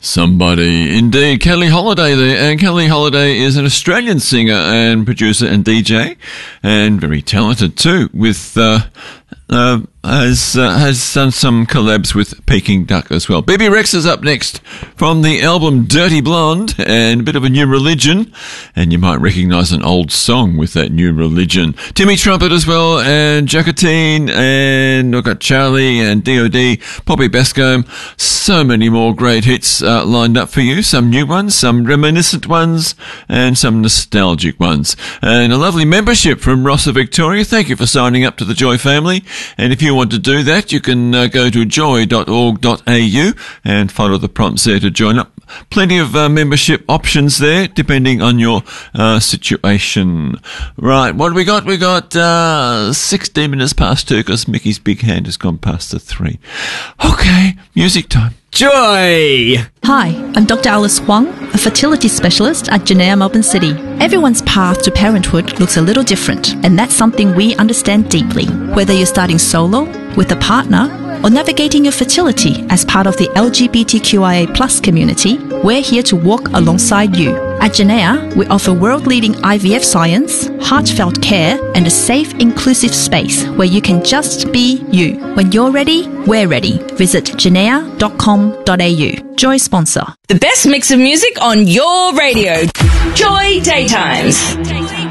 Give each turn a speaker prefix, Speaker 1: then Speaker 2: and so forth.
Speaker 1: Somebody. Indeed, Kelly Holiday there. And Kelly Holiday is an Australian singer and producer and DJ, and very talented too, with has done some collabs with Peking Duck as well. Bebe Rexha is up next from the album Dirty Blonde, and a bit of a new religion, and you might recognise an old song with that new religion. Timmy Trumpet as well, and Jacqueline, and we've got Charlie and D.O.D, Poppy Bascombe. So many more great hits lined up for you. Some new ones, some reminiscent ones, and some nostalgic ones. And a lovely membership from Rossa, Victoria. Thank you for signing up to the Joy family. And if you want to do that, you can go to joy.org.au and follow the prompts there to join up. Plenty of membership options there, depending on your situation. Right, what do we got? We got 16 minutes past 2 because Mickey's big hand has gone past the 3. Okay, music time.
Speaker 2: Joy!
Speaker 3: Hi, I'm Dr. Alice Huang, a fertility specialist at Genea, Melbourne City. Everyone's path to parenthood looks a little different, and that's something we understand deeply. Whether you're starting solo, with a partner, or navigating your fertility as part of the LGBTQIA+ community, we're here to walk alongside you. At Genea, we offer world-leading IVF science, heartfelt care, and a safe, inclusive space where you can just be you. When you're ready, we're ready. Visit genea.com.au. Joy sponsor.
Speaker 4: The best mix of music on your radio. Joy Daytimes.